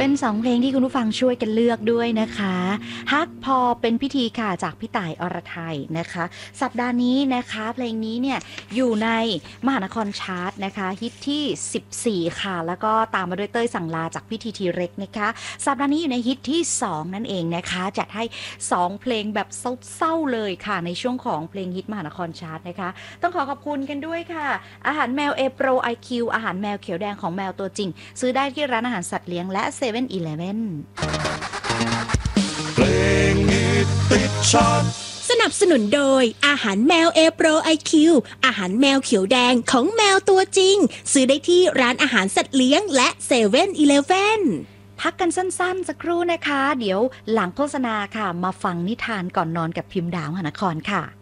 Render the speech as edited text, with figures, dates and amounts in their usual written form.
เป็น2เพลงที่คุณผู้ฟังช่วยกันเลือกด้วยนะคะฮักพอเป็นพิธีค่ะจากพี่ต่ายอรไทยนะคะสัปดาห์นี้นะคะเพลงนี้เนี่ยอยู่ในมหานครชาร์ตนะคะฮิตที่14ค่ะแล้วก็ตามมาด้วยเต้ยสั่งลาจากพี่ทีเร็กนะคะสัปดาห์นี้อยู่ในฮิตที่2นั่นเองนะคะจัดให้2เพลงแบบเศร้าๆเลยค่ะในช่วงของเพลงฮิตมหานครชาร์ตนะคะต้องขอขอบคุณกันด้วยค่ะอาหารแมวเอโปรไอคิวอาหารแมวเขียวแดงของแมวตัวจริงซื้อได้ที่ร้านอาหารสัตว์เลี้ยงและ7-Eleven เพลงฮิตติดชาร์ตสนับสนุนโดยอาหารแมวเอโปรไอคิวอาหารแมวเขียวแดงของแมวตัวจริงซื้อได้ที่ร้านอาหารสัตว์เลี้ยงและ7-Eleven พักกันสั้นๆสักครู่นะคะเดี๋ยวหลังโฆษณาค่ะมาฟังนิทานก่อนนอนกับพิมพ์ดาวมหานครค่ะ